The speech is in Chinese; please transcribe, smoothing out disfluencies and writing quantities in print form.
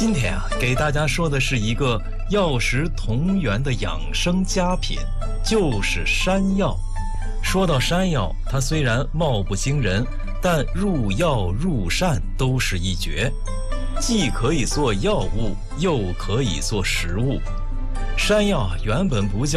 今天啊，给大家说的是一个药食同源的养生佳品，就是山药。说到山药，它虽然貌不惊人，但入药入膳都是一绝，既可以做药物，又可以做食物。山药原本不叫